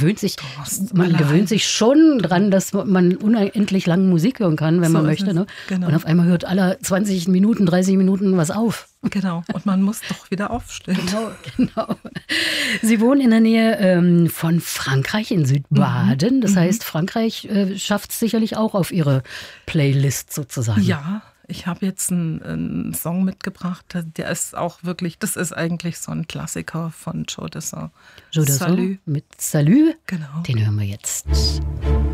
man gewöhnt sich schon dran, dass man unendlich lang Musik hören kann, wenn man möchte. Ne? Genau. Und auf einmal hört alle 20 Minuten, 30 Minuten was auf. Genau, und man muss doch wieder aufstehen. Genau. Sie wohnen in der Nähe von Frankreich, in Südbaden. Das heißt, Frankreich schafft es sicherlich auch auf Ihre Playlist sozusagen. Ja, ich habe jetzt einen Song mitgebracht, der ist auch wirklich, das ist eigentlich so ein Klassiker von Joe Dassin. Joe Dassin mit Salut, genau. Den hören wir jetzt.